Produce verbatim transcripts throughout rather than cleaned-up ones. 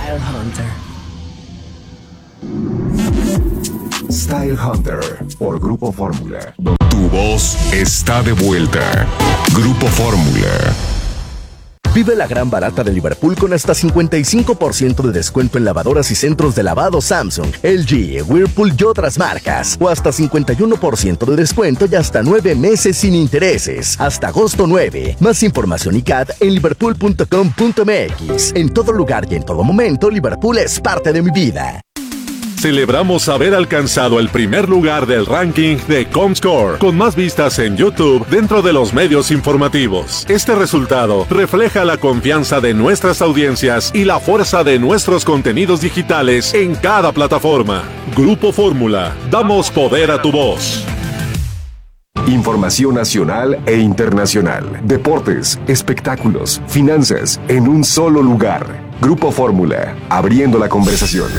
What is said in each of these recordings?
Style Hunter. Style Hunter por Grupo Fórmula. Tu voz está de vuelta. Grupo Fórmula. Vive la gran barata de Liverpool con hasta cincuenta y cinco por ciento de descuento en lavadoras y centros de lavado Samsung, L G, Whirlpool y otras marcas. O hasta cincuenta y uno por ciento de descuento y hasta nueve meses sin intereses. Hasta agosto nueve. Más información y C A D en liverpool punto com punto m x. En todo lugar y en todo momento, Liverpool es parte de mi vida. Celebramos haber alcanzado el primer lugar del ranking de Comscore, con más vistas en YouTube dentro de los medios informativos. Este resultado refleja la confianza de nuestras audiencias y la fuerza de nuestros contenidos digitales en cada plataforma. Grupo Fórmula, damos poder a tu voz. Información nacional e internacional, deportes, espectáculos, finanzas, en un solo lugar. Grupo Fórmula, abriendo la conversación.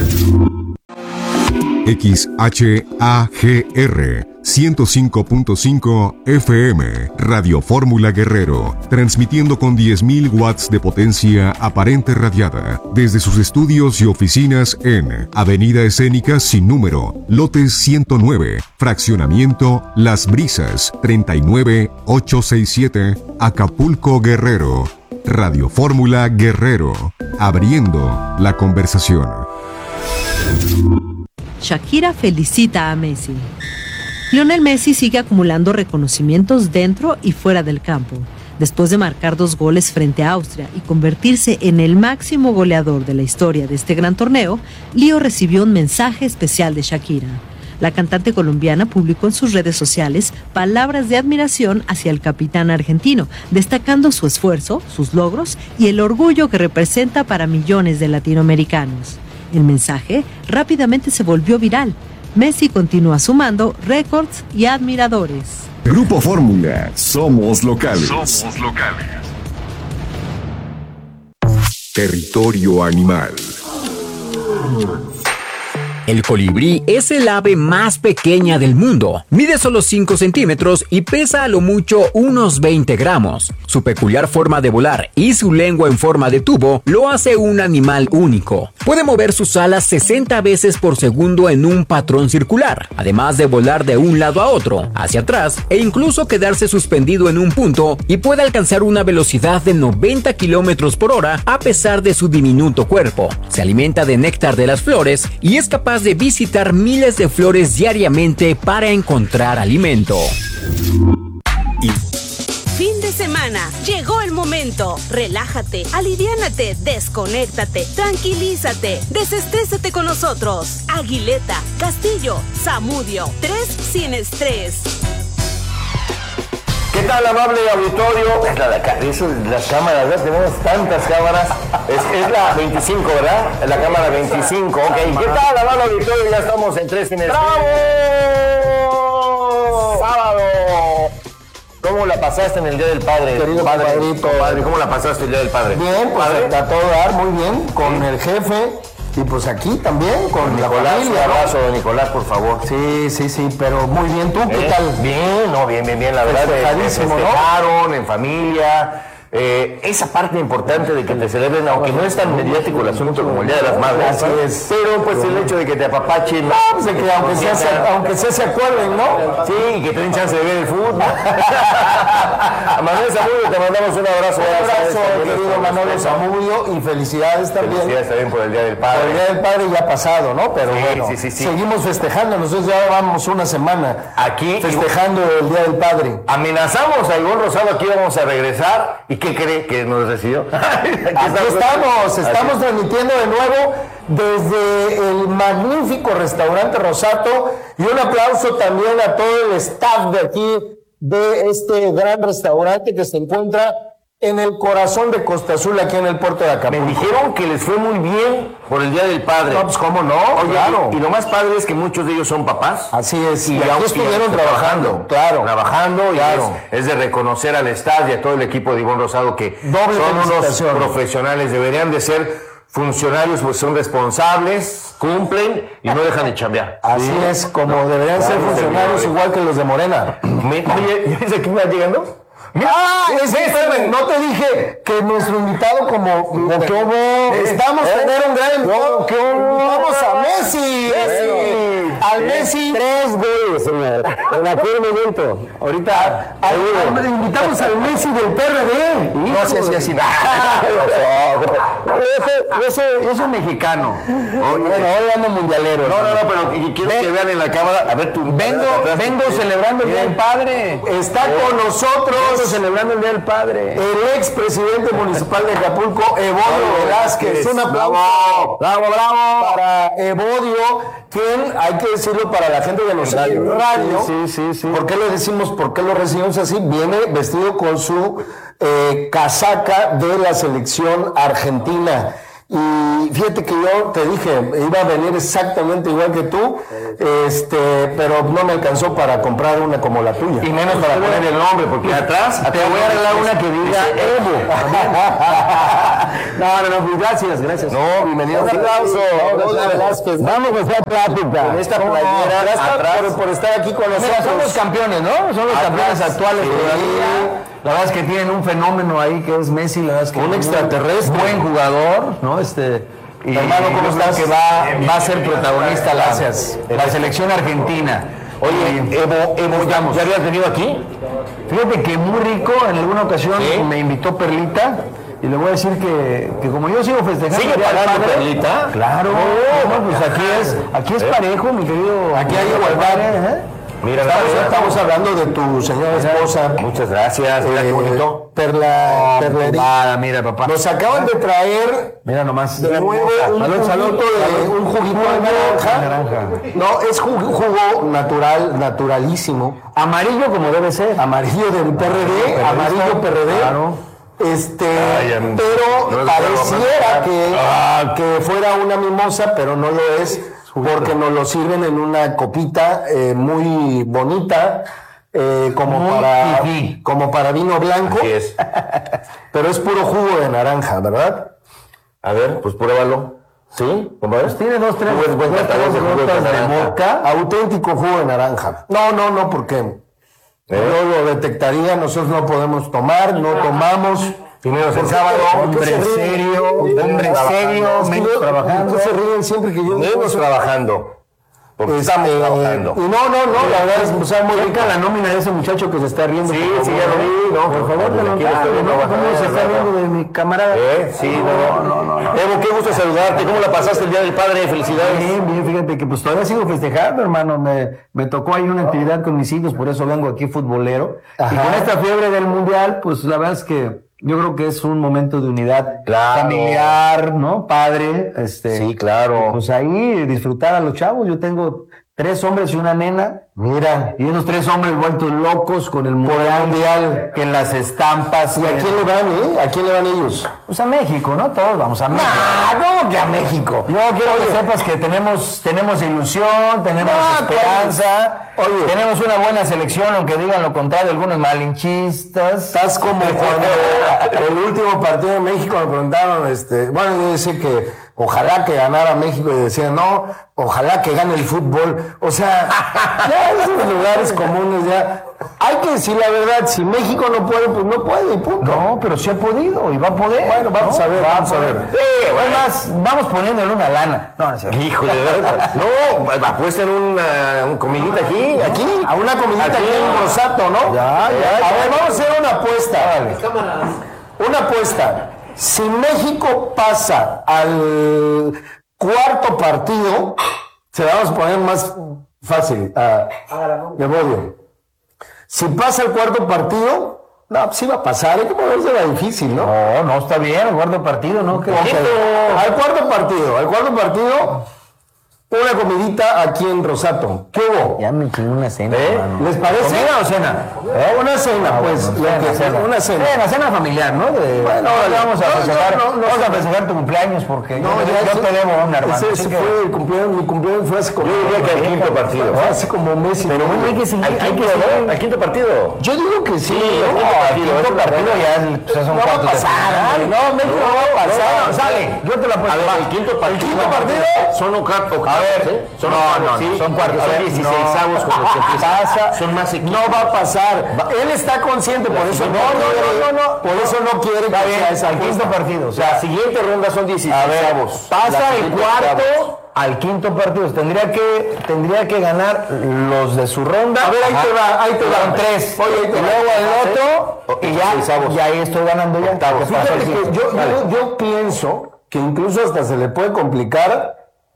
X H A G R ciento cinco punto cinco F M, Radio Fórmula Guerrero, transmitiendo con diez mil watts de potencia aparente radiada, desde sus estudios y oficinas en Avenida Escénica Sin Número, Lote ciento nueve, Fraccionamiento Las Brisas, treinta y nueve mil ochocientos sesenta y siete, Acapulco, Guerrero. Radio Fórmula Guerrero, abriendo la conversación. Shakira felicita a Messi. Lionel Messi sigue acumulando reconocimientos dentro y fuera del campo. Después de marcar dos goles frente a Austria y convertirse en el máximo goleador de la historia de este gran torneo, Lío recibió un mensaje especial de Shakira. La cantante colombiana publicó en sus redes sociales palabras de admiración hacia el capitán argentino, destacando su esfuerzo, sus logros y el orgullo que representa para millones de latinoamericanos. El mensaje rápidamente se volvió viral. Messi continúa sumando récords y admiradores. Grupo Fórmula, somos locales. Somos locales. Territorio animal. El colibrí es el ave más pequeña del mundo. Mide solo cinco centímetros y pesa a lo mucho unos veinte gramos. Su peculiar forma de volar y su lengua en forma de tubo lo hace un animal único. Puede mover sus alas sesenta veces por segundo en un patrón circular, además de volar de un lado a otro, hacia atrás e incluso quedarse suspendido en un punto, y puede alcanzar una velocidad de noventa kilómetros por hora a pesar de su diminuto cuerpo. Se alimenta de néctar de las flores y es capaz de visitar miles de flores diariamente para encontrar alimento. Y fin de semana, llegó el momento. Relájate, aliviánate, desconéctate, tranquilízate, desestrésate con nosotros. Aguileta, Castillo, Zamudio, tres sin estrés. ¿Qué tal, amable auditorio? Es la de acá, eso es las cámaras, ¿verdad? Tenemos tantas cámaras. Es, es la veinticinco, ¿verdad? Es la cámara veinticinco, ok. ¿Qué tal, amable auditorio? Ya estamos en tres sin estrés. ¡Bravo! ¡Sábado! ¿Cómo la pasaste en el Día del Padre? Querido padre, padrito. Padre, ¿cómo la pasaste el Día del Padre? Bien, pues ¿Padre? a todo dar, muy bien, con el jefe. Y pues aquí también, con Nicolás, la familia, un abrazo, ¿no? Nicolás, por favor. Sí, sí, sí, pero muy bien. ¿Tú qué ¿Eh? tal? Bien, no, bien, bien, bien, la verdad. Festejadísimo, me festejaron, ¿no? En familia. Eh, esa parte importante de que te celebren, aunque no es tan mediático el asunto como el Día de las Madres, Así es. pero pues el hecho de que te apapachen, no, pues de que aunque sea, se, aunque sea se acuerden, ¿no? Sí, y que te den chance de ver el fútbol. A Manuel Zamudio te mandamos un abrazo. Un abrazo, querido Manuel Zamudio, y felicidades también. Felicidades también por el Día del Padre. Por el Día del Padre ya pasado, ¿no? Pero sí, bueno, sí, sí, sí. seguimos festejando, nosotros ya vamos una semana aquí festejando el Día del Padre. Amenazamos a Ivonne Rosado, aquí vamos a regresar. ¿Y qué cree que nos recibió? Aquí, aquí estamos, estamos Así. transmitiendo de nuevo desde el magnífico restaurante Rosato, y un aplauso también a todo el staff de aquí, de este gran restaurante que se encuentra en el corazón de Costa Azul, aquí en el puerto de Acapulco. Me dijeron que les fue muy bien por el Día del Padre. No, pues cómo no, Oye, claro. Y, y lo más padre es que muchos de ellos son papás. Así es, y, y aquí estuvieron trabajando, claro. Trabajando, claro. Y es, es de reconocer al staff y a todo el equipo de Ivonne Rosado que Doble son unos profesionales, deberían de ser funcionarios, pues son responsables, cumplen y no dejan de chambear. Así ¿sí? es, como deberían claro, ser funcionarios igual que los de Morena. Me, oye, ¿ya ves a quién va llegando? Ah, es que no te dije que nuestro invitado como ¿qué hubo? Estamos ¿Eh? tener un gran invitado. ¿Qué hubo? Vamos a Messi. Messi. Al Messi. Tres goles, señor. En aquel momento. Ahorita. Al, al, invitamos al Messi del P R D. No sé si así. Yo soy mexicano. Bueno, hoy ando mundialero. No, no, no, pero quiero que vean en la cámara. A ver, tú. Vengo, vengo celebrando el Día del Padre. Está con nosotros. Celebrando el Día del Padre. El ex presidente municipal de Acapulco, Evodio Velázquez. Un aplauso. Bravo, bravo, bravo. Para Evodio, quien, hay que decirlo para la gente de los radio. radio sí, sí, sí. ¿Por qué le decimos, por qué lo recibimos así? Viene vestido con su eh, casaca de la selección argentina. Y fíjate que yo te dije, iba a venir exactamente igual que tú, este, pero no me alcanzó para comprar una como la tuya. Y menos para poner el nombre, porque atrás te voy a arreglar una que diga Evo. No, no, no, pues gracias, gracias. No, bienvenido. Un aplauso. Vamos a hacer plática. En esta playera Gracias atrás. por, por estar aquí con nosotros. Mira, son los campeones, ¿no? Son los atrás. campeones actuales sí. todavía. La verdad es que tienen un fenómeno ahí que es Messi, la verdad es que un extraterrestre, buen jugador, ¿no? Este y hermano, ¿cómo estás? Que va, va a ser protagonista la, la selección argentina. Oye, Evo, Evo ¿ya, ¿ya habías venido aquí? Fíjate que muy rico, en alguna ocasión ¿sí? me invitó Perlita. Y le voy a decir que, que como yo sigo festejando... ¿Sigue pagando Perlita? Claro. Oh, no, pues aquí es, aquí es parejo, mi querido... Aquí hay igualdad. ¿eh? Mira, estamos, estamos hablando de tu señora esposa. Muchas gracias. Mira, qué bonito. Perla, oh, Perlerita. Mira, papá. Nos acaban de traer... Mira nomás. De nuevo un, salud, salud, juguito de, un juguito de naranja. naranja. No, es jugo, jugo natural, naturalísimo. Amarillo como debe ser. Amarillo del P R D. Amarillo P R D. Claro. Este, Ay, pero no pareciera que, ah. que fuera una mimosa, pero no lo es, porque nos lo sirven en una copita eh, muy bonita, eh, como muy para fifí. como para vino blanco. Así es. Pero es puro jugo de naranja, ¿verdad? A ver, pues pruébalo. ¿Sí? ¿Cómo ves? Tiene dos, tres, buen, buen dos, tres de gotas de, de moca. Auténtico jugo de naranja. No, no, no, porque ¿Eh? yo lo detectaría, nosotros no podemos tomar, no tomamos. Primero el sábado, hombre serio, hombre serio, menos trabajando. Se ríen siempre que yo... Menos trabajando. Porque este, estamos trabajando. Y no, no, no, la verdad es, o sea, muy rica la nómina de ese muchacho que se está riendo. Sí, sí, ya lo vi, no, por favor, no, no, ¿cómo se está riendo de mi camarada? ¿Eh? Sí, no, no, no, no. Evo, qué gusto saludarte, ¿cómo la pasaste el Día del Padre? Felicidades. Bien, bien, fíjate que pues todavía sigo festejando, hermano, me, me tocó ahí una actividad con mis hijos, por eso vengo aquí futbolero. Ajá. Y con esta fiebre del Mundial, pues la verdad es que yo creo que es un momento de unidad claro. familiar, ¿no? Padre, este. Sí, claro. Pues ahí disfrutar a los chavos. Yo tengo tres hombres y una nena. Mira. Y unos tres hombres vueltos locos con el mundial, que en las estampas. ¿Y a quién le van, eh? ¿A quién le van ellos? Pues a México, ¿no? Todos vamos a México. No, no, que a México. Yo quiero Oye. que sepas que tenemos, tenemos ilusión, tenemos no, esperanza. Oye. Tenemos una buena selección, aunque digan lo contrario algunos malinchistas. Estás como cuando el último partido de México me preguntaron, este, bueno, yo decía que ojalá que ganara México y decían, no, ojalá que gane el fútbol. O sea, ya esos lugares comunes ya. Hay que decir la verdad, si México no puede, pues no puede, y punto. No, pero sí ha podido y va a poder. Bueno, vamos ¿no? a ver, vamos a ver. Sí, además, vamos poniéndole una lana. No, no, híjole, de verdad. No, apuesten una, una comidita aquí, aquí. A una comidita aquí, aquí en Rosato, ¿no? Ya, ya. A ver, vamos a hacer una apuesta. Vale. Una apuesta. Si México pasa al cuarto partido, se la vamos a poner más fácil a Evodio. Si pasa el cuarto partido, no, pues iba a pasar, es como verse la difícil, ¿no? No, no está bien, el cuarto partido, ¿no? ¿Qué okay. Al cuarto partido, al cuarto partido, una comidita aquí en Rosato. ¿Qué hubo? Ya me chingué una cena, ¿Eh? ¿Les parece? ¿Comida o cena? ¿Eh? Una cena, ah, pues. Bueno, cena, que, cena. Una cena. Cena, cena familiar, ¿no? De, bueno, no, vamos a no, festejar, no, no, no, vamos no, a festejar tu cumpleaños porque no, yo, ya yo te debo una, hermano. Ese, ese que... fue el cumpleaños, mi cumpleaños fue hace como... Yo diría que al quinto partido. Fue hace como un mes y Pero bueno, hay que seguir, hay que seguir. ¿Al quinto partido? Yo digo que sí. Sí, no, al quinto partido ya es un cuarto de final. No, México no va a pasar. Sale, yo te la puedo. A ver, el quinto partido. El quinto partido son octavos. ver, ¿eh? Son no, cuartos, no, ¿sí? son cuartos. Son dieciseisavos con los que pasa, son más equipos. no va a pasar. Él está consciente, por eso no, no, no, no, por eso no quiere que sea esa al quinto partido. O sea, La siguiente ronda son dieciseisavos. pasa el cuarto al quinto partido. Tendría que, tendría que ganar los de su ronda. A ver, ahí Ajá. te va, ahí te Son va. tres. Oye, ahí y te va. luego el otro, y ya, dieciseisavos. ya ahí estoy ganando ya. Octavos. ¿Qué pasa Fíjate el que siguiente? yo, Vale. yo, yo pienso que incluso hasta se le puede complicar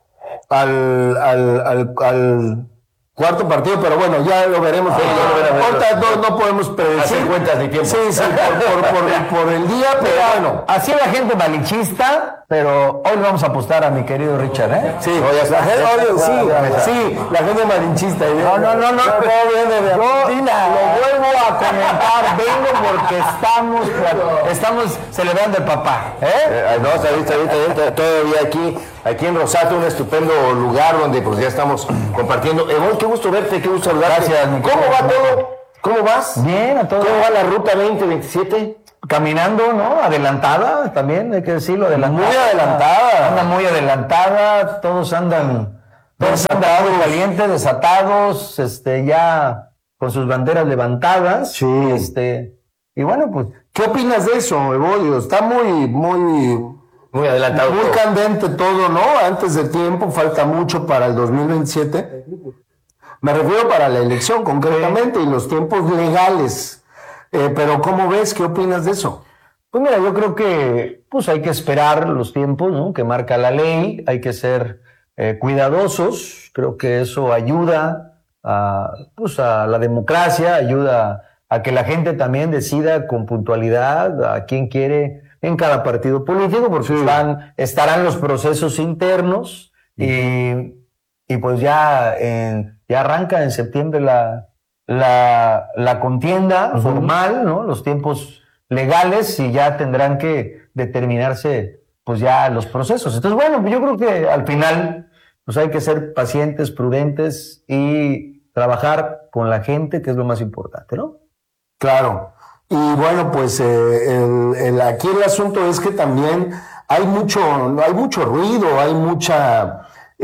al, al, al, al cuarto partido, pero bueno, ya lo veremos. Sí, ya lo veremos. Ahorita no, no podemos predecir. Hacer cuentas de tiempo. Sí, sí, por, por, por, por el día, pero bueno. Así la gente malinchista, pero hoy le vamos a apostar a mi querido Richard, ¿eh? Sí, la gente, oye, sí, sí, la gente malinchista. No, no, no, no. Todo viene de Yo Argentina. lo vuelvo a comentar, vengo porque estamos, estamos celebrando el papá, ¿eh? Eh, no, está bien, está bien, está bien, todavía aquí, aquí en Rosato, un estupendo lugar donde pues ya estamos compartiendo. Evoy, qué gusto verte, qué gusto saludarte. Gracias, mi ¿Cómo querido va amigo. todo? ¿Cómo vas? Bien, a todos. ¿Cómo va la ruta veinte veintisiete? Caminando, ¿no? Adelantada, también hay que decirlo, adelantada. Muy adelantada. Anda muy adelantada, todos andan, todos andan muy calientes, desatados, este, ya con sus banderas levantadas. Sí. Este, y bueno, pues, ¿Qué opinas de eso, Evodio? Está muy, muy, Muy adelantado. muy todo. candente todo, ¿no? Antes de tiempo, falta mucho para el dos mil veintisiete. Me refiero para la elección concretamente y los tiempos legales. Eh, pero ¿cómo ves? ¿Qué opinas de eso? pues mira, yo creo que pues hay que esperar los tiempos, ¿no? Que marca la ley, hay que ser eh, cuidadosos, creo que eso ayuda a, pues a la democracia, ayuda a que la gente también decida con puntualidad a quién quiere en cada partido político, porque están, estarán los procesos internos y, y pues ya, en, ya arranca en septiembre la, la, la contienda uh-huh. formal, ¿no? Los tiempos legales y ya tendrán que determinarse pues ya los procesos. Entonces, bueno, yo creo que al final pues hay que ser pacientes, prudentes y trabajar con la gente, que es lo más importante, ¿no? Claro. Y bueno, pues eh, el, el, aquí el asunto es que también hay mucho, hay mucho ruido, hay mucha,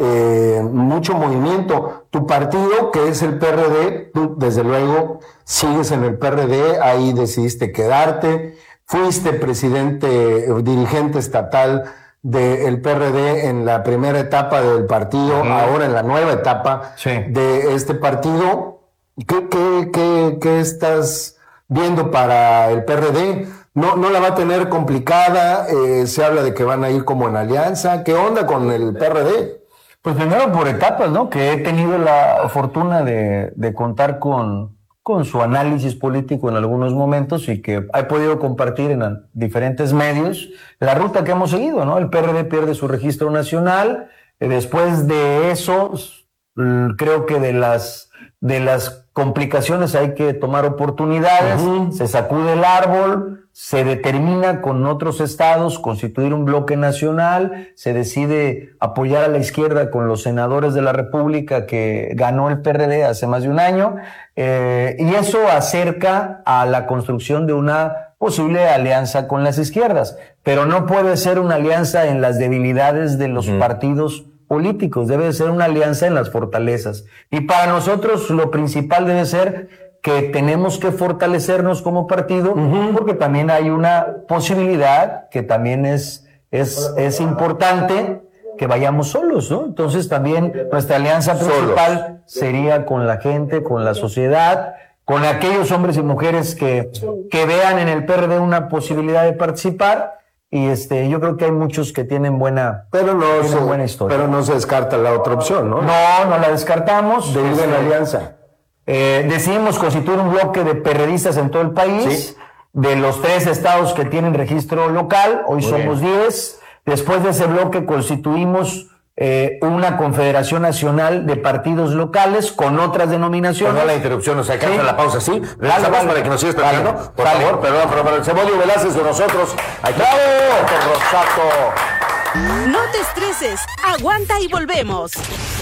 eh, mucho movimiento. Tu partido, que es el P R D, tú desde luego sigues en el P R D, ahí decidiste quedarte, fuiste presidente, dirigente estatal del P R D en la primera etapa del partido, uh-huh. ahora en la nueva etapa sí. de este partido. ¿Qué, qué, qué, qué estás viendo para el P R D? No, no la va a tener complicada, eh, se habla de que van a ir como en alianza. ¿Qué onda con el P R D? Pues primero por etapas, ¿no? Que he tenido la fortuna de, de contar con, con su análisis político en algunos momentos y que he podido compartir en diferentes medios la ruta que hemos seguido, ¿no? El P R D pierde su registro nacional, eh, después de eso, creo que de las de las complicaciones hay que tomar oportunidades, uh-huh. se sacude el árbol, se determina con otros estados constituir un bloque nacional, se decide apoyar a la izquierda con los senadores de la República que ganó el P R D hace más de un año, eh, y eso acerca a la construcción de una posible alianza con las izquierdas, pero no puede ser una alianza en las debilidades de los uh-huh. partidos políticos, debe ser una alianza en las fortalezas. Y para nosotros lo principal debe ser que tenemos que fortalecernos como partido, uh-huh. porque también hay una posibilidad que también es, es, es importante que vayamos solos, ¿no? Entonces también nuestra alianza principal solos. Sería con la gente, con la sociedad, con aquellos hombres y mujeres que, que vean en el P R D una posibilidad de participar. Y este, yo creo que hay muchos que tienen buena, pero no tienen se, buena historia. Pero no se descarta la otra opción, ¿no? No, no la descartamos. De ir en la alianza. Eh, decidimos constituir un bloque de perredistas en todo el país. ¿Sí? De los tres estados que tienen registro local, hoy Muy somos diez. Después de ese bloque constituimos eh, una confederación nacional de partidos locales con otras denominaciones. Perdón la interrupción, nos alcanza ¿Sí? la pausa, ¿sí? Vale, vale. Para que nos sigas platicando, vale. por vale. favor, perdón, perdón, Cebollo Velázquez con nosotros. Aquí ¡Bravo! Rosato. No te estreses, aguanta y volvemos.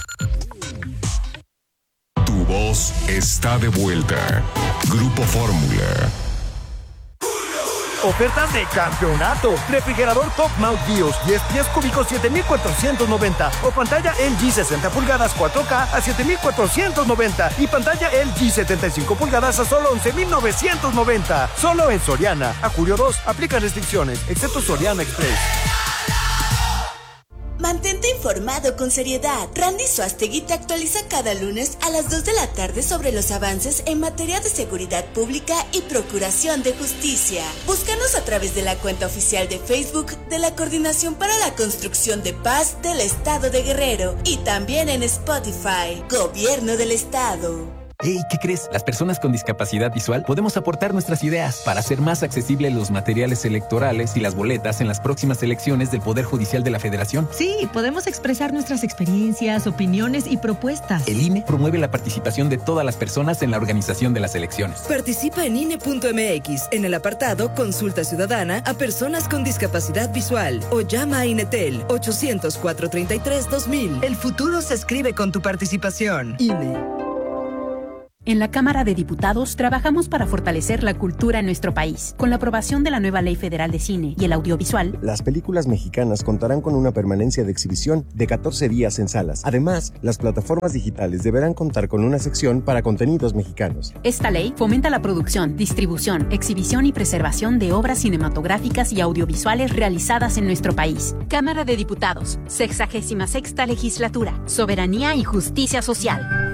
Tu voz está de vuelta. Grupo Fórmula. Ofertas de campeonato. Refrigerador Top Mount Bios diez pies cúbicos siete mil cuatrocientos noventa o pantalla L G sesenta pulgadas cuatro K a siete mil cuatrocientos noventa y pantalla L G setenta y cinco pulgadas a solo once mil novecientos noventa. Solo en Soriana. A julio dos, aplica restricciones, excepto Soriana Express. Mantente informado con seriedad. Randy Suastegui te actualiza cada lunes a las dos de la tarde sobre los avances en materia de seguridad pública y procuración de justicia. Búscanos a través de la cuenta oficial de Facebook de la Coordinación para la Construcción de Paz del Estado de Guerrero y también en Spotify. Gobierno del Estado. Hey, ¿qué crees? Las personas con discapacidad visual podemos aportar nuestras ideas para hacer más accesibles los materiales electorales y las boletas en las próximas elecciones del Poder Judicial de la Federación. Sí, podemos expresar nuestras experiencias, opiniones y propuestas. El I N E promueve la participación de todas las personas en la organización de las elecciones. Participa en I N E punto M X en el apartado Consulta Ciudadana a personas con discapacidad visual o llama a INETEL ochocientos, cuatrocientos treinta y tres, dos mil. El futuro se escribe con tu participación. I N E. En la Cámara de Diputados trabajamos para fortalecer la cultura en nuestro país. Con la aprobación de la nueva Ley Federal de Cine y el Audiovisual, las películas mexicanas contarán con una permanencia de exhibición de catorce días en salas. Además, las plataformas digitales deberán contar con una sección para contenidos mexicanos. Esta ley fomenta la producción, distribución, exhibición y preservación de obras cinematográficas y audiovisuales realizadas en nuestro país. Cámara de Diputados, sexagésima sexta legislatura, soberanía y justicia social.